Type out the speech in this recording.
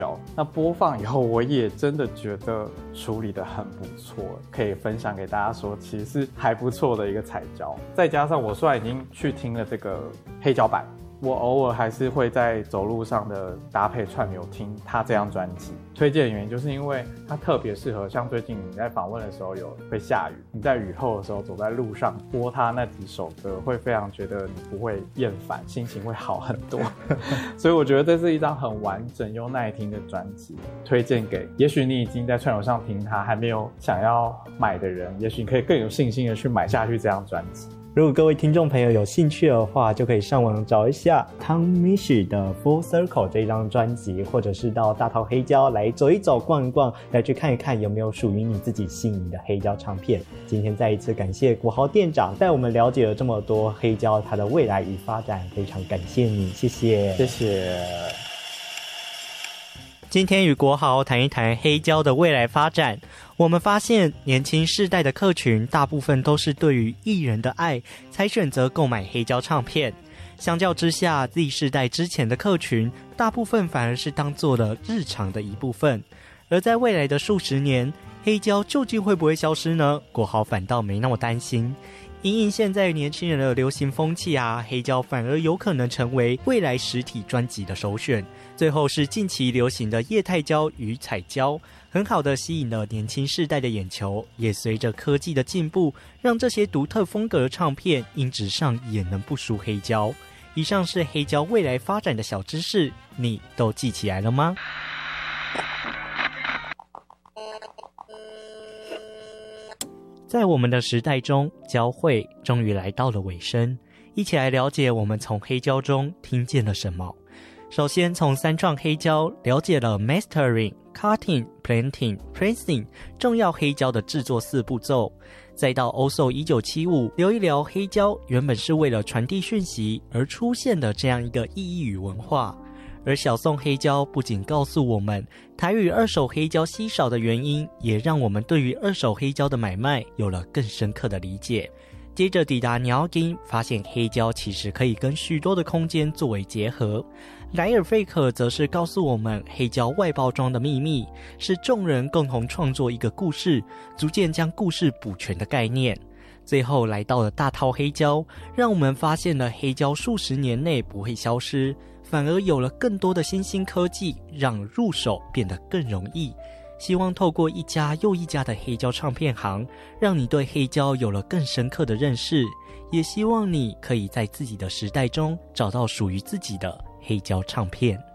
那播放以后，我也真的觉得处理得很不错，可以分享给大家说，其实是还不错的一个彩椒。再加上我虽然已经去听了这个黑胶版，我偶尔还是会在走路上的搭配串流听他这张专辑。推荐的原因就是因为它特别适合，像最近你在访问的时候会下雨，你在雨后的时候走在路上播他那几首歌，会非常觉得你不会厌烦，心情会好很多。所以我觉得这是一张很完整又耐听的专辑，推荐给也许你已经在串流上听它还没有想要买的人，也许你可以更有信心的去买下去这张专辑。 如果各位听众朋友有兴趣的话，就可以上网找一下汤米许的 Full Circle 这张专辑，或者是到大桃黑胶来走一走逛一逛，来去看一看有没有属于你自己心仪的黑胶唱片。今天再一次感谢国豪店长带我们了解了这么多黑胶它的未来与发展，非常感谢你，谢谢。 谢谢。 今天与国豪谈一谈黑胶的未来发展，我们发现年轻世代的客群大部分都是对于艺人的爱才选择购买黑胶唱片，相较之下 Z 世代之前的客群大部分反而是当做了日常的一部分。而在未来的数十年，黑胶究竟会不会消失呢？国豪反倒没那么担心，因应现在年轻人的流行风气啊，黑胶反而有可能成为未来实体专辑的首选。最后是近期流行的液态胶与彩胶，很好的吸引了年轻世代的眼球，也随着科技的进步，让这些独特风格的唱片音质上也能不输黑胶。以上是黑胶未来发展的小知识，你都记起来了吗？在我们的时代中，交汇终于来到了尾声，一起来了解我们从黑胶中听见了什么。首先从三创黑胶了解了 Mastering、Cutting、Planting、Pressing 重要黑胶的制作4步骤，再到 OSO 1975聊一聊黑胶原本是为了传递讯息而出现的这样一个意义与文化。而小宋黑胶不仅告诉我们台语二手黑胶稀少的原因，也让我们对于二手黑胶的买卖有了更深刻的理解。接着抵达鸟津，发现黑胶其实可以跟许多的空间作为结合。莱尔费克则是告诉我们黑胶外包装的秘密是众人共同创作一个故事，逐渐将故事补全的概念。最后来到了大套黑胶，让我们发现了黑胶数十年内不会消失，反而有了更多的新兴科技，让入手变得更容易。希望透过一家又一家的黑胶唱片行，让你对黑胶有了更深刻的认识，也希望你可以在自己的时代中找到属于自己的黑胶唱片。